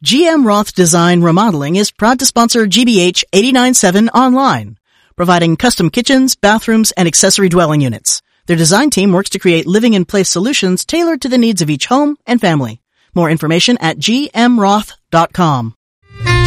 GM Roth Design Remodeling is proud to sponsor GBH 89.7 Online, providing custom kitchens, bathrooms, and accessory dwelling units. Their design team works to create living-in-place solutions tailored to the needs of each home and family. More information at gmroth.com.